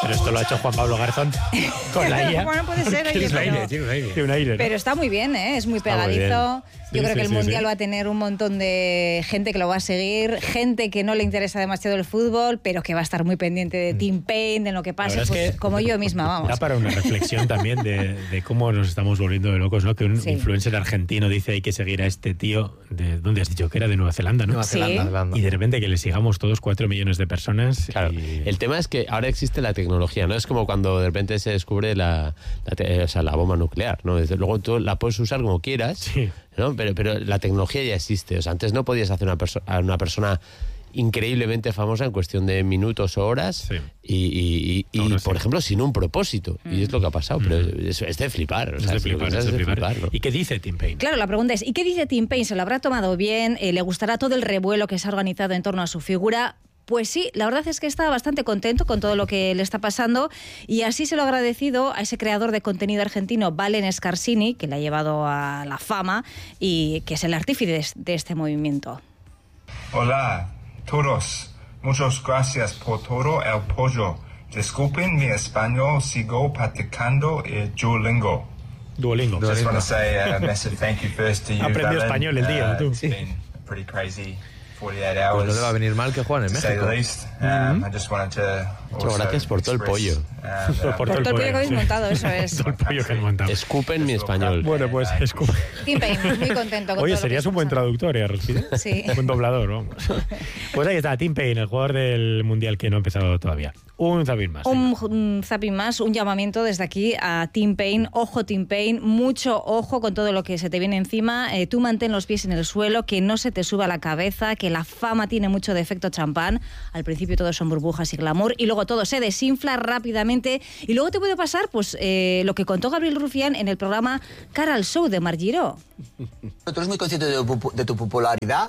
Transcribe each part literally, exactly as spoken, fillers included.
Pero esto lo ha hecho Juan Pablo Garzón con la I A. Bueno, puede ser. Oye, Tiene un aire, tiene un aire. Tiene un aire, ¿no? Pero está muy bien, ¿eh? Es muy pegadizo. Muy Yo sí, creo sí, que el sí, Mundial sí. va a tener un montón de gente que lo va a seguir, gente que no le interesa demasiado el fútbol, pero que va a estar muy pendiente de Tim Payne, de lo que pase, pues es que como yo misma, vamos. Da para una reflexión también de, de cómo nos estamos volviendo de locos, ¿no? Que un Sí. influencer argentino dice hay que seguir a este tío de ¿dónde has dicho que era? De Nueva Zelanda, ¿no? Nueva Zelanda, Sí. Zelanda. Y de repente que le sigamos todos cuatro millones de personas. Claro, y- el tema es que ahora existe la tecnología, ¿no? Es como cuando de repente se descubre la, la, te- o sea, la bomba nuclear, ¿no? Desde luego tú la puedes usar como quieras, Sí. ¿no? Pero, pero la tecnología ya existe. O sea, antes no podías hacer una perso- a una persona increíblemente famosa en cuestión de minutos o horas Sí. y, y- y- y, Ahora sí. por ejemplo, sin un propósito. Y es lo que ha pasado, pero es, es de flipar. O Es sea, de si lo flipar, piensas, es de es de flipar. flipar, ¿no? ¿Y qué dice Tim Payne? Claro, la pregunta es, ¿y qué dice Tim Payne? ¿Se lo habrá tomado bien? Eh, ¿Le gustará todo el revuelo que se ha organizado en torno a su figura? Pues sí, la verdad es que está bastante contento con todo lo que le está pasando y así se lo ha agradecido a ese creador de contenido argentino, Valen Scarsini, que le ha llevado a la fama y que es el artífice de, de este movimiento. Hola, todos. Muchas gracias por todo el apoyo. Disculpen mi español, sigo practicando el Duolingo. Duolingo. Just want to say a massive thank you first to you, Aprendió Valen. español el día, Uh, tú. It's been a pretty crazy forty-eight Pues hours. no le va a venir mal que juegue en to say México. the least. Um, I just wanted to Muchas also gracias por todo el express, pollo. um, that Por Por todo el pollo que habéis sí. montado, eso es. Todo el pollo que han montado. Escupen mi español. Bueno, pues escupe. Tim Payne, muy contento con Oye, todo lo serías que un buen está pasando. traductor, ¿eh, Rospide? Sí. Un buen doblador, vamos. Pues ahí está, Tim Payne, el jugador del Mundial que no ha empezado todavía. Un zapping más. Un, un zapping más, un llamamiento desde aquí a Tim Payne. Ojo, Tim Payne, mucho ojo con todo lo que se te viene encima. Eh, tú mantén los pies en el suelo, que no se te suba la cabeza, que la fama tiene mucho de efecto champán. Al principio todo son burbujas y glamour y luego todo se desinfla rápidamente. Y luego te puede pasar pues eh, lo que contó Gabriel Rufián en el programa Cara al Show de Mar Giró. Tú eres muy consciente de, tu- de tu popularidad,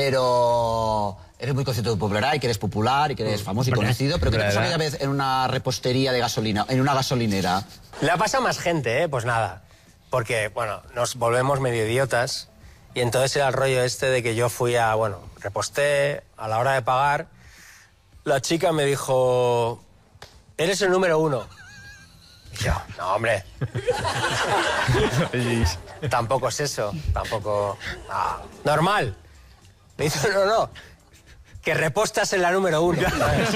pero eres muy consciente de tu popularidad y que eres popular y que eres famoso y Verdad. conocido, pero que te pasó Verdad. aquella vez en una repostería de gasolina, en una gasolinera. Le ha pasado más gente, ¿eh? Pues nada. Porque, bueno, nos volvemos medio idiotas. Y entonces era el rollo este de que yo fui a, bueno, reposté, a la hora de pagar, la chica me dijo, eres el número uno. Y yo, no, hombre. Tampoco es eso, tampoco... ah, normal. Me dijo, no, no, que repostas en la número uno. ¿sabes?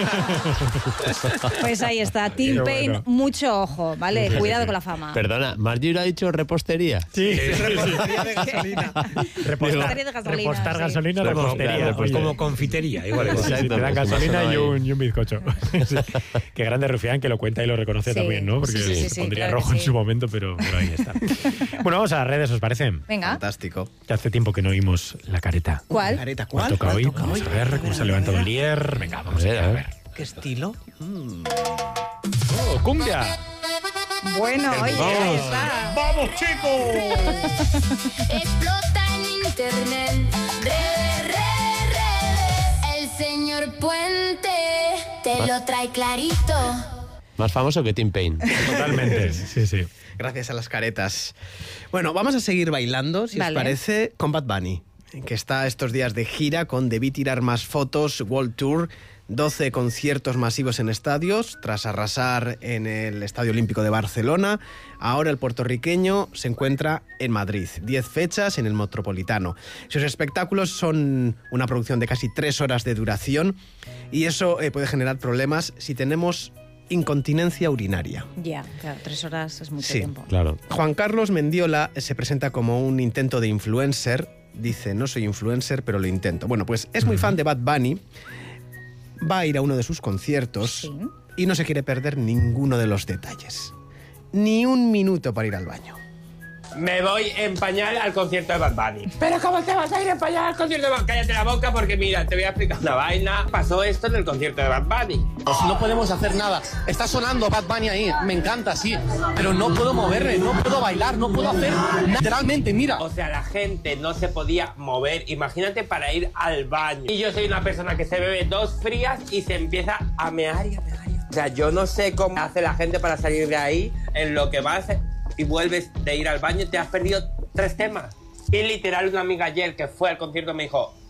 Pues ahí está, Tim Qué Payne, bueno. mucho ojo, ¿vale? Cuidado con la fama. Perdona, Marjorie ha dicho repostería. Sí, sí, sí. Repostería de gasolina. Repostar, de gasolina, repostar sí. gasolina, Repostar, repostería. repostar. Oye. Como confitería, igual. Sí, sí, Exacto, te dan pues gasolina imagino y ahí. un, y un bizcocho. Sí. Qué grande Rufián, que lo cuenta y lo reconoce Sí, también, ¿no? Porque sí, sí, sí, se sí, pondría claro que rojo en sí. su momento, pero, pero ahí está. Bueno, vamos a las redes, ¿os parece? Venga, Fantástico. Que hace tiempo que no oímos la careta. ¿cuál? Careta, ¿Cuál ¿cuál? toca ¿Cuál hoy? toca Vamos hoy? a ver cómo se ha levantado el Lier. Venga, vamos A ver, allá, a a ver. ver. ¿Qué estilo? Mm. ¡Oh, cumbia! Bueno, oye, ahí Vamos. está. ¡Vamos, chicos! Explota en internet, re, re, re. El señor Puente te lo trae clarito. Más famoso que Tim Payne. Totalmente, sí, sí. Gracias a las caretas. Bueno, vamos a seguir bailando, si Vale. os parece, con Bad Bunny, que está estos días de gira con Debí tirar más fotos, World Tour, doce conciertos masivos en estadios, tras arrasar en el Estadio Olímpico de Barcelona. Ahora el puertorriqueño se encuentra en Madrid, diez fechas en el Metropolitano. Sus espectáculos son una producción de casi tres horas de duración y eso eh, puede generar problemas si tenemos incontinencia urinaria. Ya, claro, tres horas es mucho Sí, tiempo. Claro. Juan Carlos Mendiola se presenta como un intento de influencer. Dice, no soy influencer, pero lo intento. Bueno, pues es muy fan de Bad Bunny. Va a ir a uno de sus conciertos Sí. y no se quiere perder ninguno de los detalles. Ni un minuto para ir al baño. Me voy en pañal al concierto de Bad Bunny. ¿Pero cómo te vas a ir en pañal al concierto de Bad Bunny? Cállate la boca porque mira, te voy a explicar una vaina. Pasó esto en el concierto de Bad Bunny. No podemos hacer nada. Está sonando Bad Bunny ahí. Me encanta, sí. Pero no puedo moverme, no puedo bailar, no puedo hacer nada. Literalmente, mira. O sea, la gente no se podía mover. Imagínate para ir al baño. Y yo soy una persona que se bebe dos frías y se empieza a mear y a mear. y a- O sea, yo no sé cómo hace la gente para salir de ahí en lo que vas y vuelves de ir al baño. Te has perdido tres temas. Y literal una amiga ayer que fue al concierto me dijo,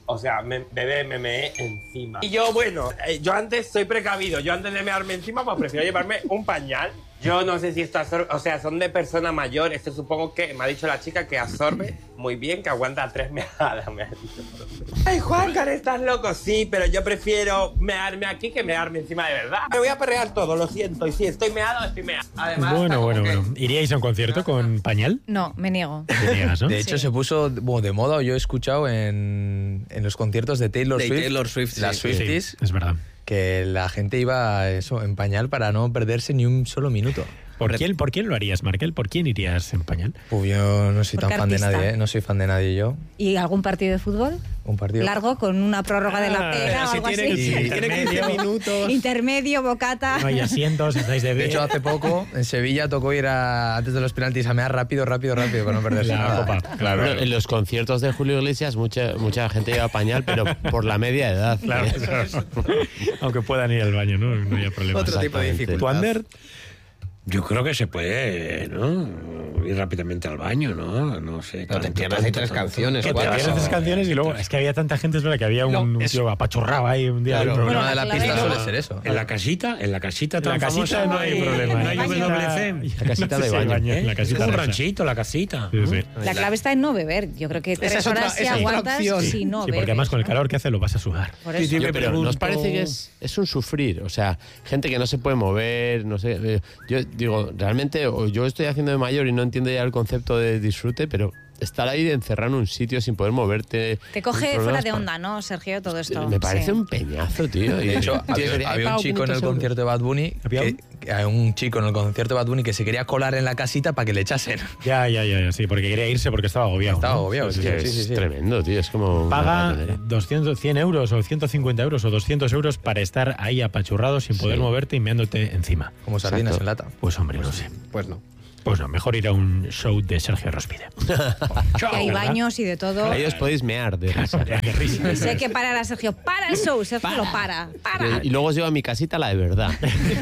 o sea, me, bebé, me meé encima. Y yo, bueno, eh, yo antes soy precavido. Yo antes de mearme encima, pues prefiero llevarme un pañal. Yo no sé si esto absorbe, o sea, son de persona mayor. Esto supongo que me ha dicho la chica que absorbe muy bien, que aguanta tres meadas, me ha dicho. Ay, Juancar, estás loco. Sí, pero yo prefiero mearme aquí que mearme encima de verdad. Me voy a perrear todo, lo siento. Y si estoy meado, estoy meado. Además, Bueno, bueno, que... bueno. ¿Iríais a un concierto con pañal? No, me niego. Te niegas, ¿no? De hecho, Sí. se puso bueno, de moda, yo he escuchado en, en los conciertos de Taylor De Swift, Taylor Swift, las sí, sí. Swifties, Sí, es verdad. que la gente iba eso en pañal para no perderse ni un solo minuto. ¿Por quién, ¿Por quién lo harías, Markel? ¿Por quién irías en pañal? Pues yo no soy ¿Por tan qué fan de artista? nadie, ¿eh? No soy fan de nadie yo. ¿Y algún partido de fútbol? Un partido. Largo, con una prórroga de la Ah, pera o si algo tiene, así. si tiene quince minutos. Intermedio, bocata. No hay asientos, estáis de De pie. hecho, hace poco en Sevilla tocó ir a, antes de los penaltis a mear rápido, rápido, rápido para no perderse La nada. copa, claro. Bueno, en los conciertos de Julio Iglesias mucha mucha gente lleva pañal, pero por la media edad. Claro, claro. Aunque puedan ir al baño, ¿no? No hay problema. Otro tipo de Exactamente. dificultad. ¿Tu Ander? Yo creo que se puede, ¿no? Ir rápidamente al baño, ¿no? No sé. Pero te tanto, pierdes ahí tanto, tres tanto. canciones, Que te cuatro. pierdes tres canciones y luego es que había tanta gente, es verdad que había un, No, un eso. tío apachurrado ahí un día. Claro, del el programa. problema de la la pista clave- suele ser eso. En la casita, en la casita En la tan casita famosa no hay problema. No hay En la W casita- C. La casita no de sé si hay baño. en la Es casita como un rosa. ranchito, la casita. Sí, sí. La clave está en no beber. Yo creo que tres es otra- horas si esa es otra aguantas opción. si no Sí, bebes. porque además con el ¿no? calor que hace lo vas a sudar. Por Sí, eso. sí, Yo, me pero pregunto- ¿nos parece que es, es un sufrir? O sea, gente que no se puede mover, no sé. eh, Yo digo, realmente, o yo estoy haciendo de mayor y no entiendo ya el concepto de disfrute, pero estar ahí encerrado en un sitio sin poder moverte. Te coge problemas fuera de pa- onda, ¿no, Sergio? Todo esto. Me parece Sí. un peñazo, tío. Y- De hecho, tío, había, sería, había "He un pagado chico en el quinientos euros". concierto de Bad Bunny, ¿Había que, un? que hay un chico en el concierto de Bad Bunny que se quería colar en la casita para que le echasen. Ya, ya, ya, ya, sí, porque quería irse porque estaba agobiado. Estaba ¿no? agobiado, Sí, sí, sí, Que sí. sí, es sí. tremendo, tío. Es como. una Paga patanera. doscientos, cien euros o ciento cincuenta euros o doscientos euros para estar ahí apachurrado sin poder Sí. moverte y meándote encima. Como sardinas Exacto. en lata. Pues hombre, no sé. Pues no. Pues no, mejor ir a un show de Sergio Rospide. Que hay baños y de todo. Ahí os podéis mear de risa. Qué risa. Sé que para a Sergio. Para el show, Sergio lo para. Para. Y luego os llevo a mi casita la de verdad.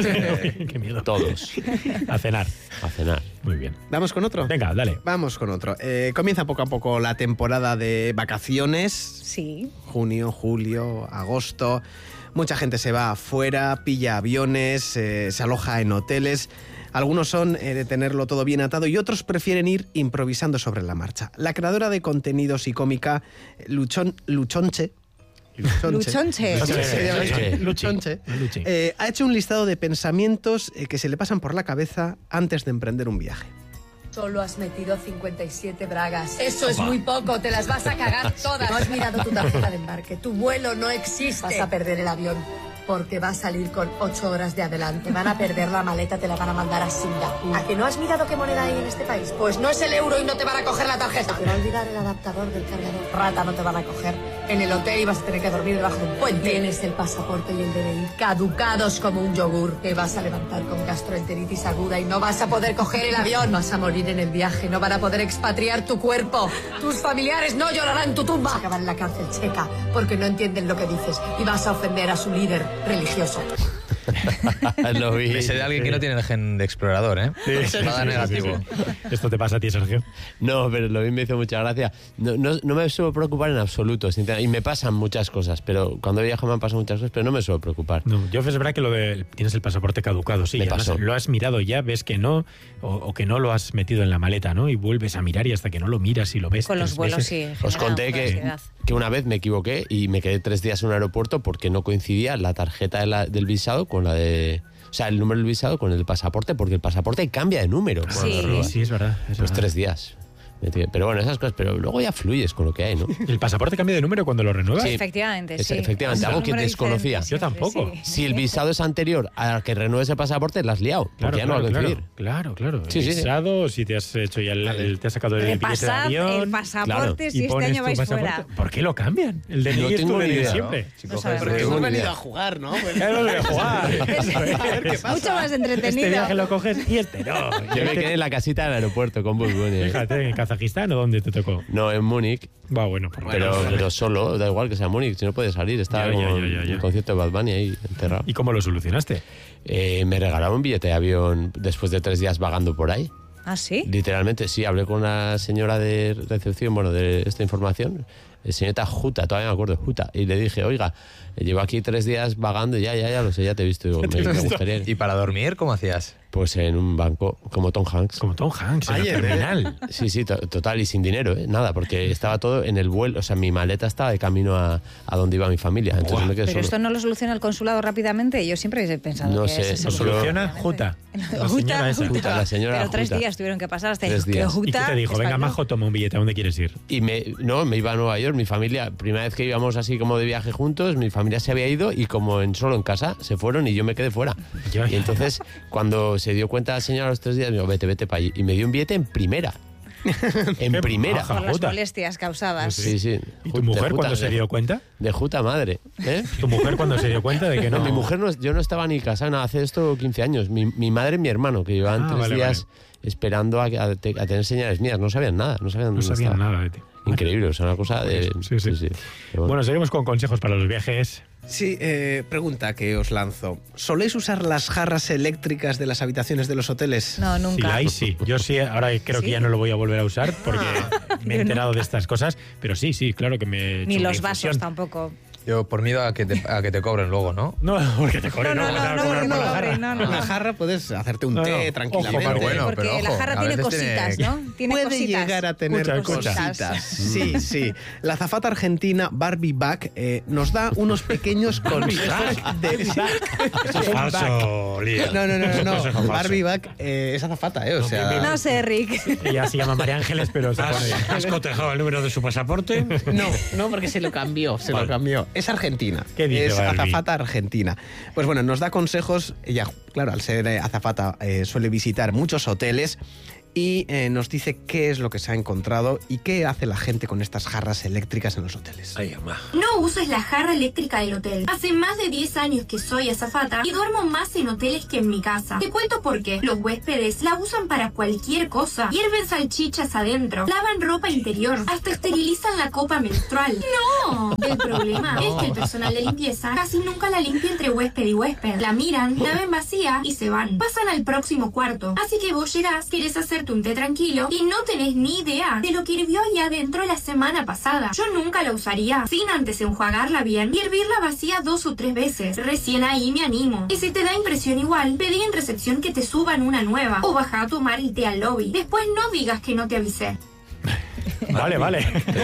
Qué miedo. Todos. A cenar. A cenar. Muy bien. ¿Vamos con otro? Venga, dale. Vamos con otro. Eh, comienza poco a poco la temporada de vacaciones. Sí. Junio, julio, agosto. Mucha gente se va afuera, pilla aviones, eh, se aloja en hoteles. Algunos son eh, de tenerlo todo bien atado y otros prefieren ir improvisando sobre la marcha. La creadora de contenidos y cómica Luchon, Luchonche, Luchonche. Luchonche, se llama Luchi. así, Luchonche, Luchi. eh, ha hecho un listado de pensamientos eh, que se le pasan por la cabeza antes de emprender un viaje. Solo has metido cincuenta y siete bragas. Eso es muy poco, te las vas a cagar todas. No has mirado tu tarjeta de embarque, tu vuelo no existe. Vas a perder el avión porque va a salir con ocho horas de adelante. Van a perder la maleta, te la van a mandar a Singapur. ¿A que no has mirado qué moneda hay en este país? Pues no es el euro y no te van a coger la tarjeta. Te va a olvidar el adaptador del cargador. Rata, no te van a coger. En el hotel y vas a tener que dormir debajo de un puente. Tienes el pasaporte y el D N I caducados como un yogur. Te vas a levantar con gastroenteritis aguda y no vas a poder coger el avión. Vas a morir en el viaje, no van a poder expatriar tu cuerpo. Tus familiares no llorarán tu tumba. Vas a acabar en la cárcel checa porque no entienden lo que dices y vas a ofender a su líder religioso. Lo vi. Ese de alguien que no tiene el gen de explorador, ¿eh? Nada negativo. ¿Esto te pasa a ti, Sergio? No, pero lo vi me hizo mucha gracia. No, no, no me suelo preocupar en absoluto, sinceramente. Y me pasan muchas cosas, pero cuando viajo me han pasado muchas cosas, pero no me suelo preocupar. No, yo es verdad que lo de tienes el pasaporte caducado, sí. Me además pasó. lo has mirado ya, ves que no, o, o que no lo has metido en la maleta, ¿no? Y vuelves a mirar y hasta que no lo miras y lo ves. Con los tres vuelos, veces. sí. Os genera conté que, ansiedad. que una vez me equivoqué y me quedé tres días en un aeropuerto porque no coincidía la tarjeta de la- del visado con la de... O sea, el número del visado con el pasaporte, porque el pasaporte cambia de número. Sí. cuando lo Sí, renuevas. sí, es verdad. es Pues verdad. tres días. Pero bueno, esas cosas, pero luego ya fluyes con lo que hay, ¿no? ¿El pasaporte cambia de número cuando lo renuevas? Sí. Efectivamente, Es- sí. efectivamente, Es un algo que número desconocía. diferente Yo tampoco. siempre, sí. Si el visado es anterior a que renueves el pasaporte, la has liado. Claro, porque ya claro, no va a claro, coincidir. claro, claro. Sí, sí, sí. Visado, si te has hecho ya el, el- te has sacado el billete de Repasad avión. el pasaporte y si este pones año tu vais pasaporte. fuera. ¿Por qué lo cambian? El de No es tu tengo D N I ni idea, siempre. Si No coges- sabemos. Porque tengo hemos ni venido idea. a jugar, ¿no? Claro, de jugar. Mucho más entretenido. Este viaje lo coges y este no. Yo me quedé en la casita del aeropuerto con Bugs Bunny. ¿eh? Fíjate, ¿en Kazajistán o dónde te tocó? No, en Múnich, Va, bueno, por pero, pero solo, da igual que sea Múnich, si no puede salir. Estaba Ya, ya, como ya, ya, en ya. un concierto de Bad Bunny ahí enterrado. ¿Y cómo lo solucionaste? Eh, me regalaron un billete de avión después de tres días vagando por ahí. ¿Ah, sí? Literalmente, sí, hablé con una señora de recepción, bueno, de esta información. señorita Juta, todavía me acuerdo, Juta. Y le dije, oiga, llevo aquí tres días vagando, ya, ya, ya lo sé, ya te he visto. Digo, me, me gustaría. ¿Y para dormir cómo hacías? Pues en un banco, como Tom Hanks. Como Tom Hanks, en Ay, el terminal. Sí, sí, to- total, y sin dinero, ¿eh? Nada, porque estaba todo en el vuelo, o sea, mi maleta estaba de camino a, a donde iba mi familia. Entonces Buah. me quedé Pero solo. esto no lo soluciona el consulado rápidamente. Yo siempre he pensado No que sé, ese es ¿lo el soluciona Juta? La Juta, señora esa. Juta, la señora Pero tres Juta. días tuvieron que pasar hasta Tres que días. Juta ¿Y qué te dijo? Venga, español. Majo, toma un billete. ¿A dónde quieres ir? Y me, no, me iba a Nueva York, mi familia, primera vez que íbamos así como de viaje juntos, mi familia se había ido y como en solo en casa se fueron y yo me quedé fuera. Ya, ya. Y entonces cuando se dio cuenta la señora a los tres días, me dijo, vete, vete para allí. Y me dio un billete en primera. En Qué primera. maja. Por las Juta. molestias causadas. Sí, sí. ¿Y tu De mujer Juta, cuando se de- dio cuenta? De Juta madre. ¿eh? ¿Tu mujer cuando se dio cuenta de que no? No, mi mujer no, yo no estaba ni casada, nada, hace esto quince años. Mi, mi madre y mi hermano, que llevaban Ah, tres vale, días vale. esperando a, a te- a tener señales mías, no sabían nada, no sabían No dónde sabían estaba. nada de ti. Increíble, o sea, una cosa de... Sí, sí. Pero bueno. Bueno, seguimos con consejos para los viajes. Sí, eh, pregunta que os lanzo. ¿Soléis usar las jarras eléctricas de las habitaciones de los hoteles? No, Sí, nunca. ahí sí. Yo sí, ahora creo que ¿Sí? ya no lo voy a volver a usar porque me he Yo enterado nunca. de estas cosas. Pero sí, sí, claro que me he hecho Ni una los vasos infusión. tampoco. Yo por miedo a que te, a que te cobren luego, ¿no? No, porque te cobren. No, no, te van a no, cobrar no, por no, la jarra. no, no. En la jarra puedes hacerte un No, té no. tranquilamente. Ojo, bueno, porque pero la ojo, jarra a tiene veces tiene- cositas, ¿no? Tiene Puede cositas. llegar a tener Escucha, escucha. cositas. Sí, sí. La azafata argentina Barbie Back eh, nos da unos pequeños consejos de... Eso es falso, Lía. No, no, no, no, Eso es no. falso. Barbie Back eh, es azafata, ¿eh? O sea... No sé, Rick. Ella se llama María Ángeles, pero se ¿Has, pone... has cotejado el número de su pasaporte? No, no, porque se lo cambió, se Vale. lo cambió. Es argentina. ¿Qué dice Es Barbie? azafata argentina. Pues bueno, nos da consejos. Ella, claro, al ser eh, azafata, eh, suele visitar muchos hoteles y eh, nos dice qué es lo que se ha encontrado y qué hace la gente con estas jarras eléctricas en los hoteles. Ay, mamá. No uses la jarra eléctrica del hotel. Hace más de diez años que soy azafata y duermo más en hoteles que en mi casa. Te cuento por qué. Los huéspedes la usan para cualquier cosa. Hierven salchichas adentro, lavan ropa interior, hasta esterilizan la copa menstrual. ¡No! El problema es que el personal de limpieza casi nunca la limpia entre huésped y huésped. La miran, la ven vacía y se van. Pasan al próximo cuarto. Así que vos llegás, querés hacerte un té tranquilo y no tenés ni idea de lo que hirvió ahí adentro la semana pasada. Yo nunca la usaría sin antes enjuagarla bien y hervirla vacía dos o tres veces. Recién ahí me animo. Y si te da impresión igual, pedí en recepción que te suban una nueva o baja a tomar el té al lobby. Después no digas que no te avisé. Vale, vale.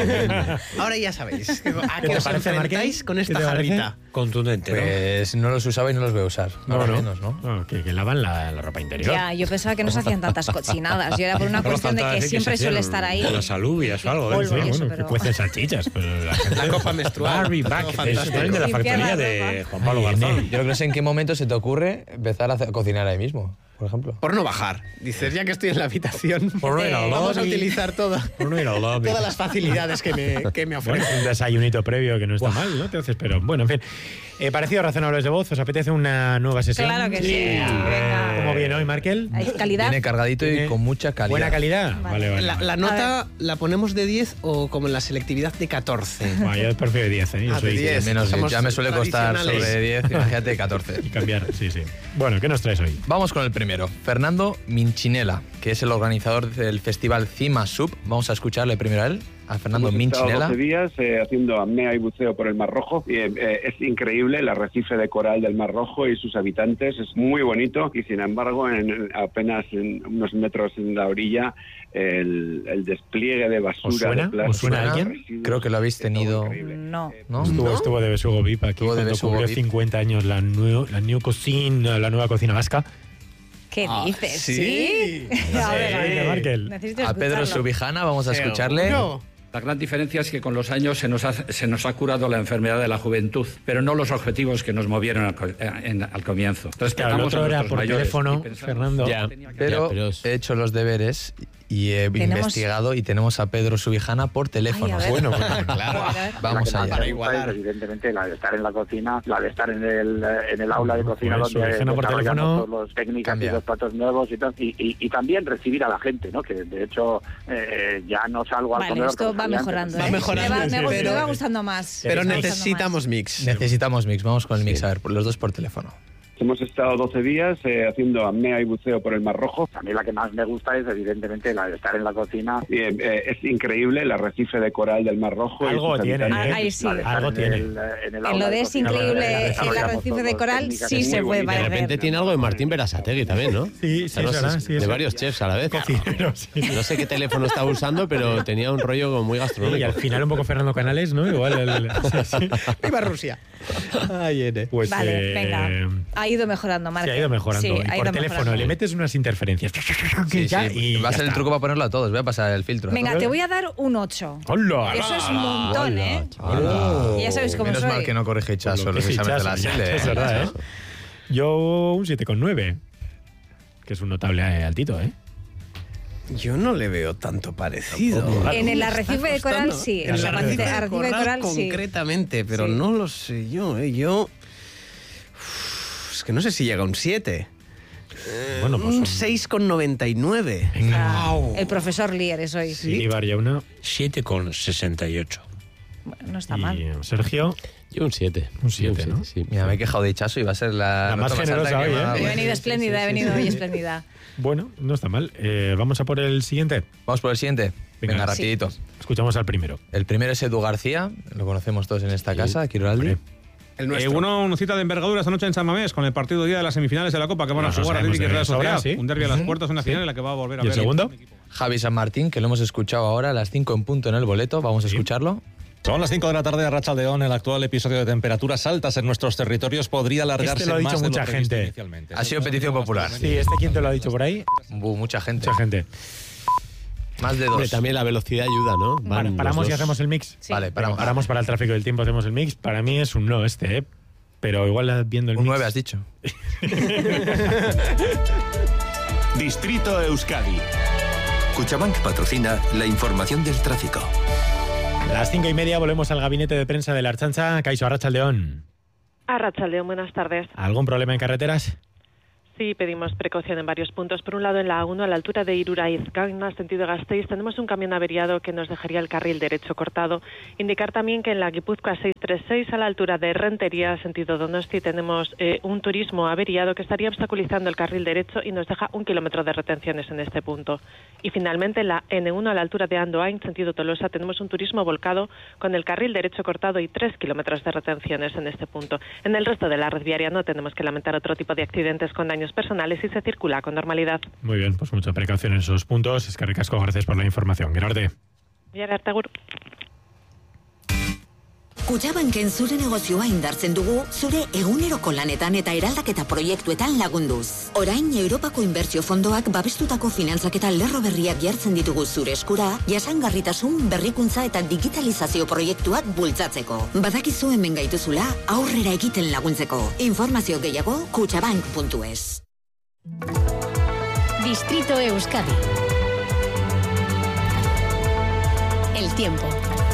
Ahora ya sabéis a ¿Qué qué te os parece, enfrentáis Marqués? con ¿Qué esta te parece? jarrita. Contundente, ¿no? Pues no los usaba y no los voy a usar. No, Ahora no. menos, ¿no? No, que, que lavan la, la ropa interior. Ya, yo pensaba que no se hacían tantas cochinadas. Yo era por una Solo cuestión de falta que decir siempre se suele hacían estar ahí. Con las alubias o algo. ¿eh? Polvo Sí, y eso, bueno, pero- que cuecen salchichas, pero la gente... La copa menstrual. Barbie Back, Todo eso fantástico. también de la Limpiar factoría la de ropa. Juan Pablo Ay, Garzón. Yo no sé en qué momento se te ocurre empezar a hacer- cocinar ahí mismo, por ejemplo. Por no bajar. Dices, ya que estoy en la habitación, Por no ir al vamos a lobby. utilizar toda, Por no ir al lobby. todas las facilidades que me, que me Bueno, ofrecen. un desayunito previo que no está mal, ¿no? Te haces, pero bueno, en fin. Eh, parecido a Razonables de Voz, ¿os apetece una nueva sesión? Claro que sí. Venga. ¿Cómo viene hoy, Markel? ¿Hay calidad? Viene cargadito Tiene y con mucha calidad. ¿Buena calidad? Vale, vale. La, vale. la nota la ponemos de diez o como en la selectividad de catorce. Bueno, yo prefiero diez, ¿eh? Yo Ah, soy de diez. Menos Somos ya me suele costar tradicionales. sobre diez, imagínate catorce. Y cambiar, sí, sí. Bueno, ¿qué nos traes hoy? Vamos con el primero. Fernando Minchinela, que es el organizador del festival Cima Sub. Vamos a escucharle primero a él, a Fernando Hemos estado Minchinela. doce días eh, haciendo apnea y buceo por el Mar Rojo. Y, eh, es increíble el arrecife de coral del Mar Rojo y sus habitantes. Es muy bonito y, sin embargo, en, apenas en unos metros en la orilla, el, el despliegue de basura. ¿Os suena? de plástico, ¿Os suena de alguien? residuos, Creo que lo habéis es todo tenido. increíble. No. ¿No? Estuvo, ¿No? estuvo de Besugo V I P aquí Estuvo de cuando Besugo cumplió V I P. cincuenta años la, nue- la New Cocina, la nueva cocina vasca. ¿Qué Ah, dices? ¿sí? ¿Sí? No A sé, ver, a ver. Markel. Necesito A Pedro escucharlo. Subijana, vamos a escucharle. Seguro. La gran diferencia es que con los años se nos, ha, se nos ha curado la enfermedad de la juventud, pero no los objetivos que nos movieron al, co- en- al comienzo. Entonces, Claro, el tocamos a otro era nuestros por mayores teléfono, y pensamos- Fernando. Ya, Pero ya, pero es- he hecho los deberes y he Tenemos- investigado y tenemos a Pedro Subijana por teléfono. Ay, a ver. Bueno, bueno, claro. A ver. Vamos La que más allá. me gusta es, evidentemente, la de estar en la cocina, la de estar en el, eh, en el aula de cocina Pues, donde Subijana por desarrollamos teléfono, todos los técnicas cambia. y los platos nuevos y, tal, y, y, y también recibir a la gente, ¿no? Que de hecho eh, ya no salgo al Vale, comedor. esto como va salía antes. mejorando. Va ¿eh? mejorando, Me va, me sí, va- pero- me va gustando más. Pero Me va gustando necesitamos más. mix. Necesitamos mix, vamos con el mix, a ver, los dos por teléfono. Hemos estado doce días eh, haciendo apnea y buceo por el Mar Rojo. A mí la que más me gusta es evidentemente la de estar en la cocina. Eh, eh, es increíble el arrecife de coral del Mar Rojo. Algo tiene, ¿eh? Ahí sí. Algo en tiene. El, en, el En lo de es increíble el arrecife de coral, sí se puede De parecer. repente tiene algo de Martín Berasategui también, ¿no? Sí, sí, No es sé, verdad, sí, de sí. varios chefs a la vez. Cocineros, sí. No sé qué teléfono estaba usando, pero tenía un rollo como muy gastronómico. Y al final un poco Fernando Canales, ¿no? Igual el... el- sí, sí. ¡Viva Rusia! Ay, Ene. Pues, Vale, eh, venga. Ha ido mejorando, Marc. Sí, ha ido mejorando. Sí, y ha por ido teléfono mejorando. le metes unas interferencias. Sí, Ya, sí. y Va a ya ser el está. truco para ponerlo a todos. Voy a pasar el filtro. Venga, te voy a dar un ocho. ¡Hola! Eso es un montón, ¿eh? Hola. Y ya sabéis cómo Menos soy. mal que no corrige Chaso los Sí, exámenes de la Chaso, ya, SELE. es verdad, ¿eh? Yo un siete coma nueve, que es un notable eh, altito, ¿eh? Yo no le veo tanto parecido. En el arrecife de coral, sí. En el el arrecife de arrecife de coral, sí. concretamente, pero Sí. no lo sé yo, ¿eh? Yo... Uf, es que no sé si llega a un siete. Bueno, pues un un- seis coma noventa y nueve. Ah, el profesor Lier es hoy. Sí. Ibar ya una. siete coma sesenta y ocho. Bueno, no está mal. Y Sergio, Yo un siete. un siete, ¿no? Sí. Mira, me he quejado de Chaso y va a ser la, La más nota generosa alta que hoy, me ha dado. ¿eh? He venido espléndida, he venido hoy espléndida. Bueno, no está mal. Eh, Vamos a por el siguiente. Vamos por el siguiente. Venga. Venga, Sí. rapidito. Escuchamos al primero. El primero es Edu García, lo conocemos todos en esta casa, Kiroldi. El Eh, uno, una cita de envergadura esta noche en San Mamés con el partido día de las semifinales de la Copa que van a Eso jugar sabemos Atlético y de Real sobra, Sociedad. sí. Un derbi a las Ujú. puertas, una Sí. final en la que va a volver a ¿Y el ver. segundo? Javi San Martín, que lo hemos escuchado ahora a las cinco en punto en el boleto. Vamos a escucharlo. Son las cinco de la tarde a Rachaldeón. El actual episodio de temperaturas altas en nuestros territorios podría alargarse Este lo ha dicho más de lo mucha previsto gente. inicialmente. Ha sido petición popular. Sí, ¿este quién te lo ha dicho por ahí? Bu, mucha gente. Mucha gente. Más de Hombre, dos. también la velocidad ayuda, ¿no? Van Para- los paramos y dos. hacemos el mix. Sí. Vale, paramos. Paramos para el tráfico del tiempo, hacemos el mix. Para mí es un no este, ¿eh? Pero igual viendo el Un mix... nueve has dicho. Distrito Euskadi. Cuchabank patrocina la información del tráfico. A las cinco y media volvemos al gabinete de prensa de la Archancha. Caixo Arratsaldeón. Arratsaldeón, buenas tardes. ¿Algún problema en carreteras? Sí, pedimos precaución en varios puntos. Por un lado, en la A uno, a la altura de Iruraiz-Gagna, sentido Gasteiz, tenemos un camión averiado que nos dejaría el carril derecho cortado. Indicar también que en la Guipúzcoa seiscientos treinta y seis, a la altura de Rentería, sentido Donosti, tenemos eh, un turismo averiado que estaría obstaculizando el carril derecho y nos deja un kilómetro de retenciones en este punto. Y finalmente, en la ene uno, a la altura de Andoain, sentido Tolosa, tenemos un turismo volcado con el carril derecho cortado y tres kilómetros de retenciones en este punto. En el resto de la red viaria no tenemos que lamentar otro tipo de accidentes con daños personales y se circula con normalidad. Muy bien, pues mucha precaución en esos puntos. Es que ricasco, gracias por la información. Gerarde. Gerard, agur. Kutxabanken zure negozioa indartzen dugu, zure eguneroko lanetan eta eraldaketa proiektuetan lagunduz. Orain, Europako Inbertsio Fondoak babestutako finantzaketa lerro berriak jartzen ditugu zure eskura, jasangarritasun, berrikuntza eta digitalizazio proiektuak bultzatzeko. Badakizu hemen gaituzula, aurrera egiten laguntzeko. Informazio gehiago, kutxabank puntu es. Distrito Euskadi. El tiempo.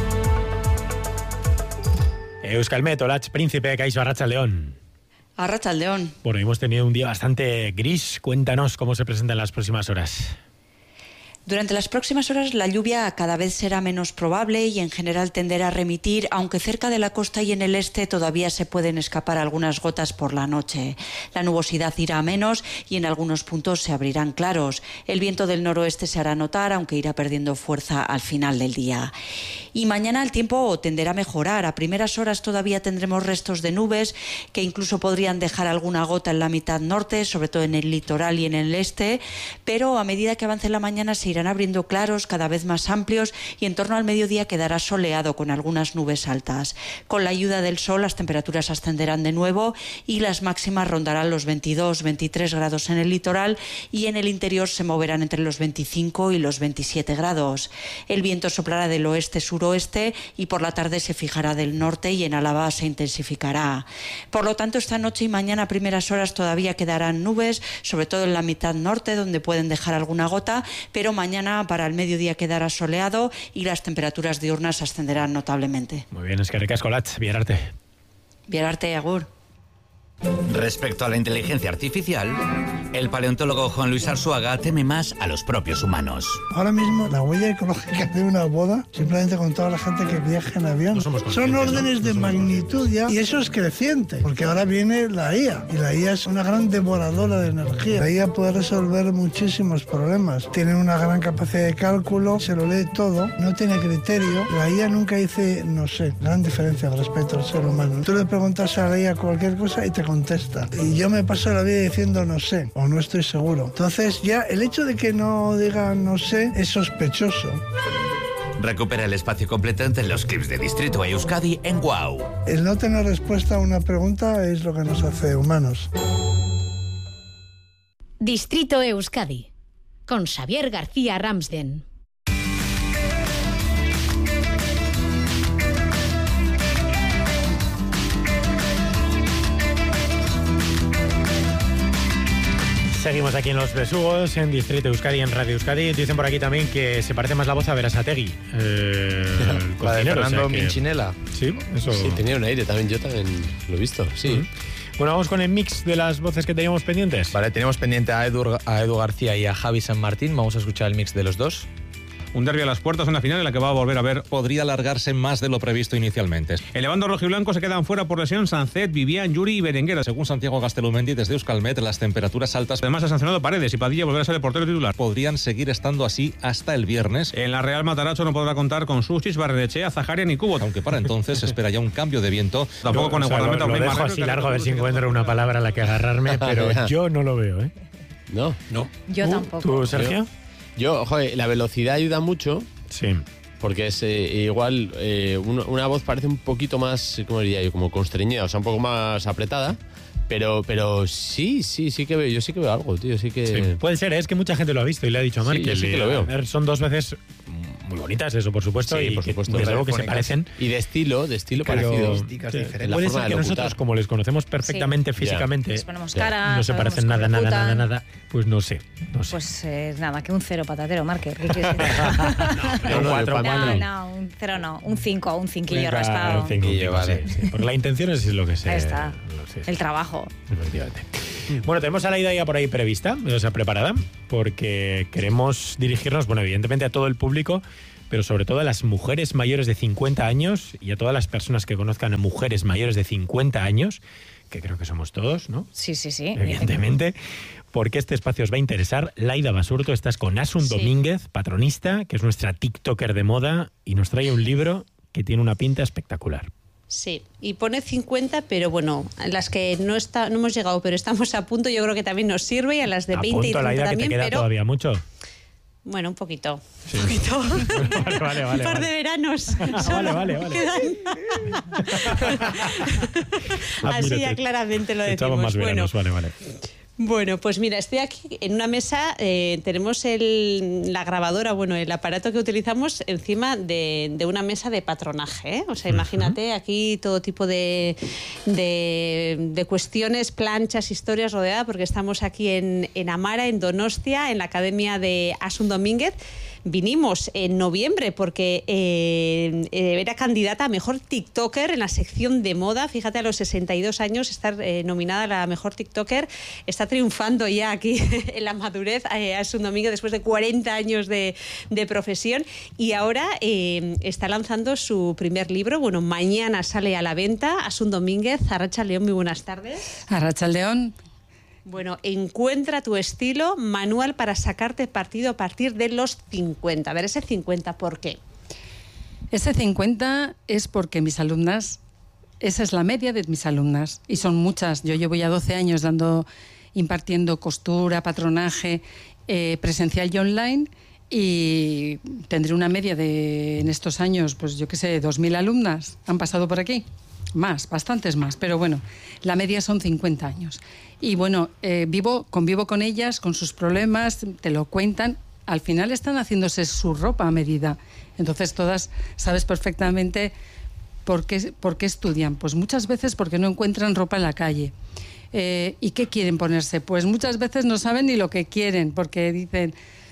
Euskalmet, Olatz Príncipe, Caixo Arratsaldeón. Arratsaldeón. Bueno, hemos tenido un día bastante gris. Cuéntanos cómo se presentan las próximas horas. Durante las próximas horas la lluvia cada vez será menos probable y en general tenderá a remitir, aunque cerca de la costa y en el este todavía se pueden escapar algunas gotas por la noche. La nubosidad irá a menos y en algunos puntos se abrirán claros. El viento del noroeste se hará notar, aunque irá perdiendo fuerza al final del día. Y mañana el tiempo tenderá a mejorar. A primeras horas todavía tendremos restos de nubes que incluso podrían dejar alguna gota en la mitad norte, sobre todo en el litoral y en el este, pero a medida que avance la mañana se irán abriendo claros cada vez más amplios y en torno al mediodía quedará soleado con algunas nubes altas. Con la ayuda del sol las temperaturas ascenderán de nuevo y las máximas rondarán los veintidós veintitrés grados en el litoral y en el interior se moverán entre los veinticinco y los veintisiete grados. El viento soplará del oeste-suroeste y por la tarde se fijará del norte y en Álava se intensificará. Por lo tanto, esta noche y mañana a primeras horas todavía quedarán nubes, sobre todo en la mitad norte donde pueden dejar alguna gota, pero mañana para el mediodía quedará soleado y las temperaturas diurnas ascenderán notablemente. Muy bien, es que ricasco, Olatz, Bierarte. Bierarte, agur. Respecto a la inteligencia artificial, el paleontólogo Juan Luis Arzuaga teme más a los propios humanos. Ahora mismo la huella ecológica de una boda, simplemente con toda la gente que viaja en avión, no son órdenes de magnitud ya, y eso es creciente, porque ahora viene la I A, y la I A es una gran devoradora de energía. La I A puede resolver muchísimos problemas, tiene una gran capacidad de cálculo, se lo lee todo, no tiene criterio. La I A nunca dice no sé, gran diferencia respecto al ser humano. Tú le preguntas a la I A cualquier cosa y te contesta, y yo me paso la vida diciendo no sé, o no estoy seguro. Entonces ya el hecho de que no diga no sé es sospechoso. Recupera el espacio completo entre los clips de Distrito e Euskadi en Wow. El no tener respuesta a una pregunta es lo que nos hace humanos. Distrito Euskadi, con Xavier García Ramsden. Seguimos aquí en Los Besugos, en Distrito Euskadi, en Radio Euskadi. Dicen por aquí también que se parece más la voz a Berasategui. Eh, el la de Fernando o sea que... Minchinela. Sí, eso. Sí, tenía un aire también, yo también lo he visto, sí. Uh-huh. Bueno, vamos con el mix de las voces que teníamos pendientes. Vale, teníamos pendiente a Edu, a Edu García y a Javi San Martín. Vamos a escuchar el mix de los dos. Un derbi a las puertas, una final en la que va a volver a ver. Podría alargarse más de lo previsto inicialmente. El bando rojiblanco se quedan fuera por lesión Sancet, Vivian, Yuri y Berenguera. Según Santiago Gastelumendi, desde Euskalmet, las temperaturas altas. Además, ha sancionado Paredes y Padilla volverá a ser el portero titular. Podrían seguir estando así hasta el viernes. En la Real Mataracho no podrá contar con Suchis, Barrenechea, Zaharian y Cubo. Aunque para entonces se espera ya un cambio de viento. Tampoco yo, con el o sea, guardameta. Lo, lo dejo así largo a ver si encuentro una palabra a la que agarrarme, pero yo no lo veo, ¿eh? No, no. Yo ¿Tú, tampoco. ¿Tú, Sergio? Yo, joder, la velocidad ayuda mucho. Sí. Porque es eh, igual, eh, una, una voz parece un poquito más, ¿cómo diría yo? Como constreñida, o sea, un poco más apretada. Pero, pero sí, sí, sí que veo, yo sí que veo algo, tío, sí que... Sí, puede ser, es que mucha gente lo ha visto y le ha dicho a Marc sí, que, sí le, que lo veo. A ver, son dos veces muy bonitas, eso por supuesto, Sí, y por supuesto. que, desde luego que se parecen. Y de estilo, de estilo Pero, parecido. sí, puede ser que nosotros, como les conocemos perfectamente Sí. físicamente, Les ponemos cara, no se sabemos parecen nada, cómo nada, nada, ejecutan. nada, pues no sé, no sé. Pues eh, nada, que un cero patatero, Marque. ¿Qué quieres decir? No, no, cuatro, no, cuatro. no, un cero no, un cinco, un cinquillo Venga, raspado. un cinquillo, vale. Sí, sí. Porque la intención es lo que sea. Ahí está, el trabajo. Efectivamente. Bueno, tenemos a la idea ya por ahí prevista, o sea, preparada, porque queremos dirigirnos, bueno, evidentemente a todo el público, pero sobre todo a las mujeres mayores de cincuenta años y a todas las personas que conozcan a mujeres mayores de cincuenta años, que creo que somos todos, ¿no? Sí, sí, sí. Evidentemente, porque este espacio os va a interesar. Laida Basurto, estás con Asun Sí. Domínguez, patronista, que es nuestra TikToker de moda, y nos trae un libro que tiene una pinta espectacular. Sí, y pone cincuenta, pero bueno, a las que no está, no hemos llegado, pero estamos a punto, yo creo que también nos sirve, y a las de A veinte y punto, treinta Laida, que te también, queda pero todavía mucho. bueno, un poquito. Sí. Un poquito. Vale, vale, vale, un par vale. de veranos. Ah, solo vale, vale, vale. quedan. Ah, Así mira, ya te- claramente lo te decimos. echamos más Bueno, veranos, vale, vale. Bueno, pues mira, estoy aquí en una mesa, eh, tenemos el, la grabadora, bueno, el aparato que utilizamos encima de, de una mesa de patronaje, ¿eh? O sea, imagínate aquí todo tipo de, de, de cuestiones, planchas, historias rodeadas, porque estamos aquí en, en Amara, en Donostia, en la Academia de Asun Domínguez. Vinimos en noviembre porque eh, eh, era candidata a Mejor TikToker en la sección de moda. Fíjate, a los sesenta y dos años estar eh, nominada a la Mejor TikToker. Está triunfando ya aquí en la madurez eh, Asun Domínguez después de cuarenta años de, de profesión. Y ahora eh, está lanzando su primer libro. Bueno, mañana sale a la venta. Asun Domínguez, Arracha León, muy buenas tardes. Arracha León. Bueno, encuentra tu estilo, manual para sacarte partido a partir de los cincuenta. A ver, ese cincuenta, ¿por qué? Ese cincuenta es porque mis alumnas, esa es la media de mis alumnas, y son muchas. Yo llevo ya doce años dando, impartiendo costura, patronaje, eh, presencial y online, y tendré una media de, en estos años, pues yo qué sé, dos mil alumnas han pasado por aquí. Más, bastantes más, pero bueno, la media son cincuenta años. Y bueno, eh, vivo, convivo con ellas, con sus problemas, te lo cuentan. Al final están haciéndose su ropa a medida. Entonces todas sabes perfectamente por qué, por qué estudian. Pues muchas veces porque no encuentran ropa en la calle. Eh, ¿Y qué quieren ponerse? Pues muchas veces no saben ni lo que quieren, porque dicen,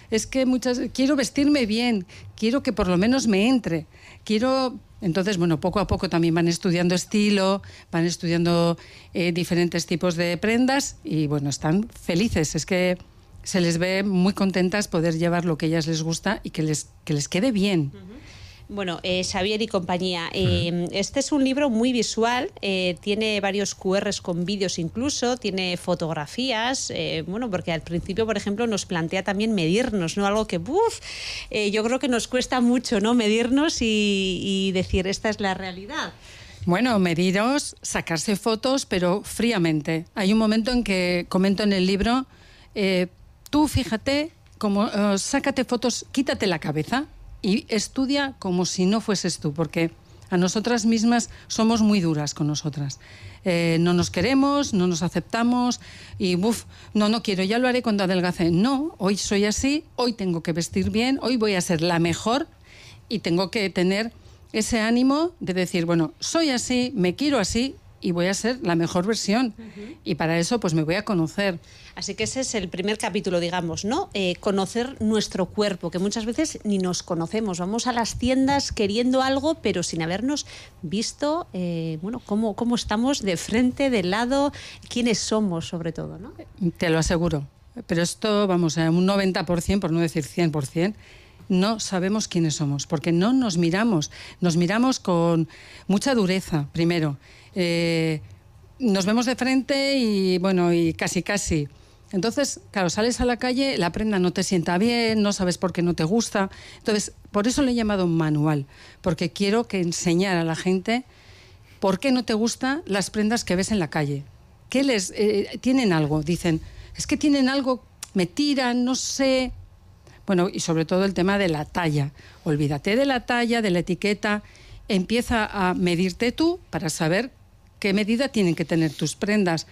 es que muchas quiero vestirme bien, quiero que por lo menos me entre, quiero... Entonces, bueno, poco a poco también van estudiando estilo, van estudiando eh, diferentes tipos de prendas y, bueno, están felices. Es que se les ve muy contentas poder llevar lo que a ellas les gusta y que les, que les quede bien. Uh-huh. Bueno, eh, Xavier y compañía, eh, este es un libro muy visual, eh, tiene varios cu erres con vídeos incluso, tiene fotografías, eh, bueno, porque al principio, por ejemplo, nos plantea también medirnos, ¿no? Algo que, uf, eh, yo creo que nos cuesta mucho, ¿no? Medirnos y, y decir, esta es la realidad. Bueno, mediros, sacarse fotos, pero fríamente. Hay un momento en que comento en el libro, eh, tú fíjate, como, uh, sácate fotos, quítate la cabeza y estudia como si no fueses tú, porque a nosotras mismas somos muy duras con nosotras. Eh, no nos queremos, no nos aceptamos y buf, no, no quiero, ya lo haré cuando adelgace. No, hoy soy así, hoy tengo que vestir bien, hoy voy a ser la mejor y tengo que tener ese ánimo de decir, bueno, soy así, me quiero así y voy a ser la mejor versión. Uh-huh. Y para eso pues me voy a conocer. Así que ese es el primer capítulo, digamos, ¿no? Eh, conocer nuestro cuerpo, que muchas veces ni nos conocemos. Vamos a las tiendas queriendo algo, pero sin habernos visto, eh, bueno, cómo, cómo estamos de frente, de lado, quiénes somos, sobre todo, ¿no? Te lo aseguro. Pero esto, vamos, a un noventa por ciento, por no decir cien por ciento, no sabemos quiénes somos, porque no nos miramos. Nos miramos con mucha dureza, primero. Eh, nos vemos de frente y, bueno, y casi, casi... Entonces, claro, sales a la calle, la prenda no te sienta bien, no sabes por qué no te gusta. Entonces, por eso le he llamado manual, porque quiero que enseñar a la gente por qué no te gustan las prendas que ves en la calle. ¿Qué les eh, tienen algo? Dicen, es que tienen algo, me tiran, no sé. Bueno, y sobre todo el tema de la talla. Olvídate de la talla, de la etiqueta. Empieza a medirte tú para saber qué medida tienen que tener tus prendas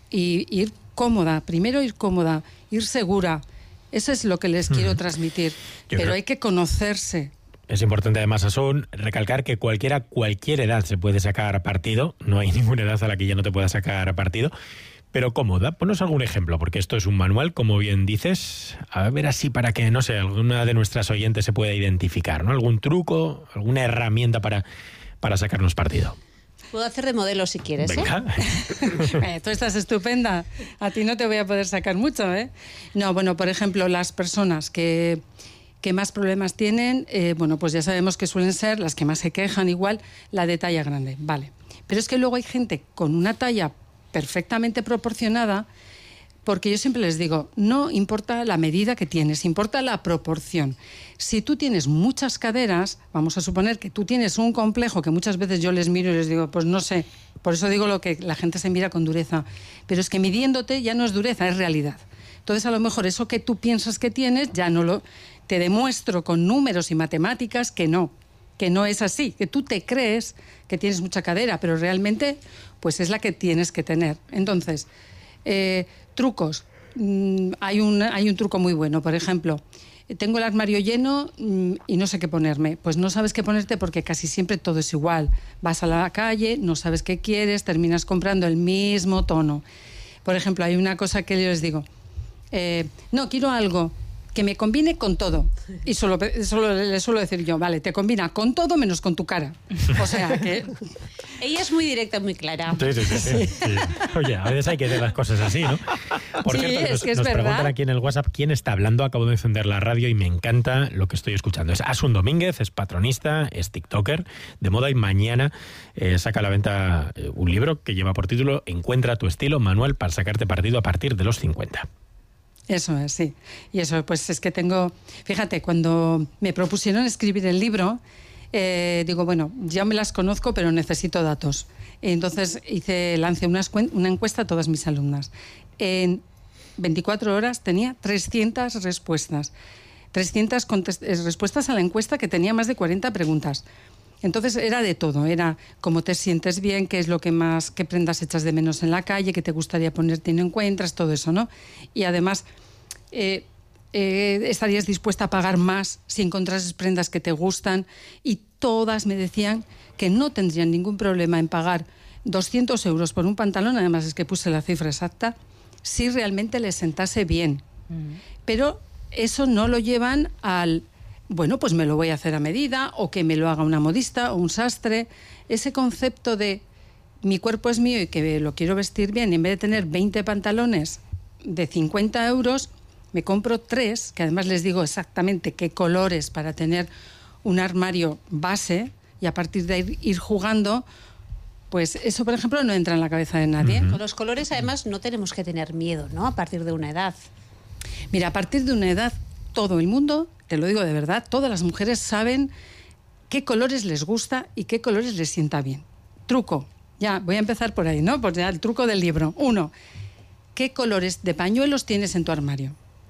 y ir cómoda, primero ir cómoda, ir segura. Eso es lo que les quiero mm. transmitir. Yo Pero hay que conocerse. Es importante además, Asun, recalcar que cualquiera, cualquier edad se puede sacar partido. No hay ninguna edad a la que ya no te pueda sacar partido. Pero cómoda. Ponos algún ejemplo, porque esto es un manual, como bien dices. A ver así para que, no sé, alguna de nuestras oyentes se pueda identificar, ¿no? Algún truco, alguna herramienta para, para sacarnos partido. Puedo hacer de modelo si quieres, Venga. ¿eh? Tú estás estupenda. A ti no te voy a poder sacar mucho, ¿eh? No, bueno, por ejemplo, las personas que, que más problemas tienen, eh, bueno, pues ya sabemos que suelen ser las que más se quejan, igual, la de talla grande, vale. Pero es que luego hay gente con una talla perfectamente proporcionada, porque yo siempre les digo, no importa la medida que tienes, importa la proporción. Si tú tienes muchas caderas, vamos a suponer que tú tienes un complejo que muchas veces yo les miro y les digo, pues no sé, por eso digo lo que la gente se mira con dureza, pero es que midiéndote ya no es dureza, es realidad. Entonces a lo mejor eso que tú piensas que tienes, ya no lo... Te demuestro con números y matemáticas que no, que no es así, que tú te crees que tienes mucha cadera, pero realmente pues es la que tienes que tener. Entonces... Eh, trucos. Mm, hay, un, hay un truco muy bueno, por ejemplo, tengo el armario lleno mm, y no sé qué ponerme. Pues no sabes qué ponerte porque casi siempre todo es igual. Vas a la calle, no sabes qué quieres, terminas comprando el mismo tono. Por ejemplo, hay una cosa que yo les digo, eh, no, quiero algo que me combine con todo. Y solo, solo le suelo decir yo, vale, te combina con todo menos con tu cara. O sea que... Ella es muy directa, muy clara. Sí, sí, sí, sí, sí. Oye, a veces hay que hacer las cosas así, ¿no? Por sí, cierto, es nos, que es nos verdad. preguntan aquí en el WhatsApp quién está hablando. Acabo de encender la radio y me encanta lo que estoy escuchando. Es Asun Domínguez, es patronista, es tiktoker de moda y mañana eh, saca a la venta eh, un libro que lleva por título Encuentra tu estilo, manual para sacarte partido a partir de los cincuenta. Eso es, sí. Y eso, pues es que tengo... Fíjate, cuando me propusieron escribir el libro, eh, digo, bueno, ya me las conozco, pero necesito datos. Entonces hice, lancé una, una encuesta a todas mis alumnas. En veinticuatro horas tenía trescientas respuestas. trescientas contest- respuestas a la encuesta que tenía más de cuarenta preguntas. Entonces era de todo, era cómo te sientes bien, qué es lo que más, qué prendas echas de menos en la calle, qué te gustaría ponerte y no encuentras, todo eso, ¿no? Y además, eh, eh, estarías dispuesta a pagar más si encontrases prendas que te gustan, y todas me decían que no tendrían ningún problema en pagar doscientos euros por un pantalón, además es que puse la cifra exacta, si realmente les sentase bien. Mm. Pero eso no lo llevan al, bueno, pues me lo voy a hacer a medida, o que me lo haga una modista o un sastre. Ese concepto de mi cuerpo es mío y que lo quiero vestir bien, y en vez de tener veinte pantalones de cincuenta euros, me compro tres, que además les digo exactamente qué colores para tener un armario base, y a partir de ir, ir jugando. Pues eso, por ejemplo, no entra en la cabeza de nadie. Uh-huh. Con los colores, además, no tenemos que tener miedo, ¿no? A partir de una edad. Mira, a partir de una edad, todo el mundo, te lo digo de verdad, todas las mujeres saben qué colores les gusta y qué colores les sienta bien. Truco. Ya, voy a empezar por ahí, ¿no? Pues ya el truco del libro. Uno, ¿qué colores de pañuelos tienes en tu armario?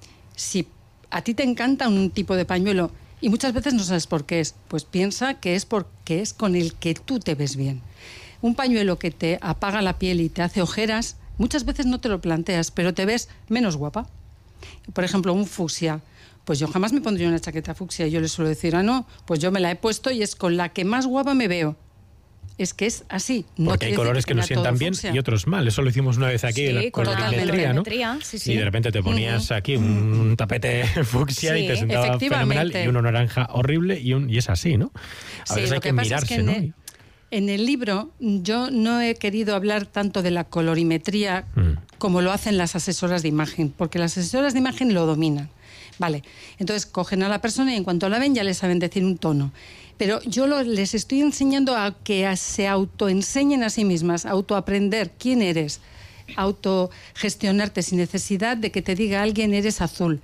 Si a ti te encanta un tipo de pañuelo y muchas veces no sabes por qué es, pues piensa que es porque es con el que tú te ves bien. Un pañuelo que te apaga la piel y te hace ojeras, muchas veces no te lo planteas, pero te ves menos guapa. Por ejemplo, un fucsia. Pues yo jamás me pondría una chaqueta fucsia. Yo le suelo decir, ah, no, pues yo me la he puesto y es con la que más guapa me veo. Es que es así. No porque hay colores que, que nos sientan bien y otros mal. Eso lo hicimos una vez aquí, sí, la colorimetría, ¿no? Sí, sí. Y de repente te ponías uh-huh. aquí un tapete fucsia sí, y te sentaba fenomenal, y uno naranja horrible y, un, y es así, ¿no? A sí, veces hay que, que mirarse, es que ¿no? En el, en el libro yo no he querido hablar tanto de la colorimetría mm. como lo hacen las asesoras de imagen, porque las asesoras de imagen lo dominan. Vale, entonces cogen a la persona y en cuanto la ven ya le saben decir un tono. Pero yo lo, les estoy enseñando a que a, se autoenseñen a sí mismas, a autoaprender quién eres, autogestionarte sin necesidad de que te diga alguien eres azul.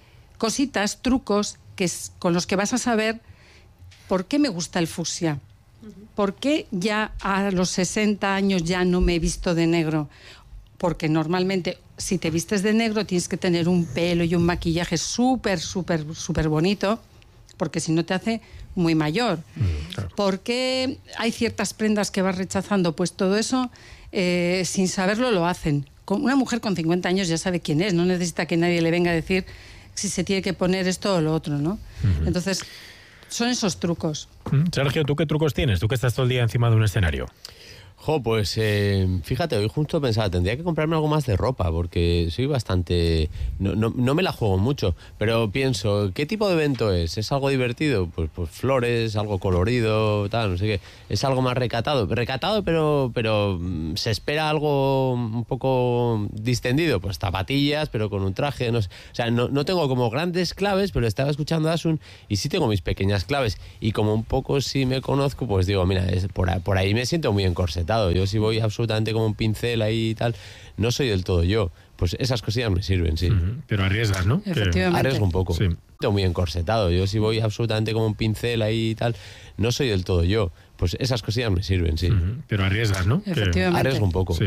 Cositas, trucos que es, con los que vas a saber por qué me gusta el fucsia, por qué ya a los sesenta años ya no me he visto de negro. Porque normalmente si te vistes de negro tienes que tener un pelo y un maquillaje súper, súper, súper bonito, porque si no te hace muy mayor. Mm, claro. ¿Por qué hay ciertas prendas que vas rechazando? Pues todo eso, eh, sin saberlo, lo hacen. Una mujer con cincuenta años ya sabe quién es, no necesita que nadie le venga a decir si se tiene que poner esto o lo otro, ¿no? Uh-huh. Entonces, son esos trucos. Sergio, ¿tú qué trucos tienes? ¿Tú que estás todo el día encima de un escenario? Jo, pues eh, fíjate, hoy justo pensaba, tendría que comprarme algo más de ropa, porque soy bastante... No, no, no me la juego mucho, pero pienso, ¿qué tipo de evento es? ¿Es algo divertido? Pues, pues flores, algo colorido, tal, no sé qué. ¿Es algo más recatado? Recatado, pero, pero ¿se espera algo un poco distendido? Pues zapatillas, pero con un traje, no sé. O sea, no, no tengo como grandes claves, pero estaba escuchando a Asun y sí tengo mis pequeñas claves. Y como un poco sí me conozco, pues digo, mira, es, por, ahí, por ahí me siento muy encorsetado. Yo si voy absolutamente como un pincel ahí y tal, no soy del todo yo. Pues esas cosillas me sirven, sí. Uh-huh. Pero arriesgas, ¿no? Efectivamente. Arriesgo un poco. Sí. Estoy muy encorsetado. Yo si voy absolutamente como un pincel ahí y tal, no soy del todo yo. Pues esas cosillas me sirven, sí. Uh-huh. Pero arriesgas, ¿no? Efectivamente. Arriesgo un poco. Sí.